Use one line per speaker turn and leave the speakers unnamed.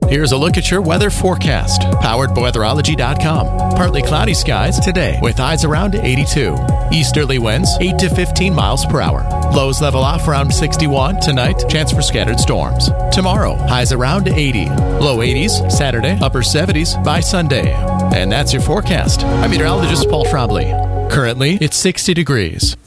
Here's a look at your weather forecast, powered by weatherology.com. Partly cloudy skies today with highs around 82. Easterly winds 8 to 15 miles per hour. Lows level off around 61. Tonight, chance for scattered storms. Tomorrow, highs around 80. Low 80s Saturday, upper 70s by Sunday. And that's your forecast. I'm meteorologist Paul Trombley. Currently, it's 60 degrees.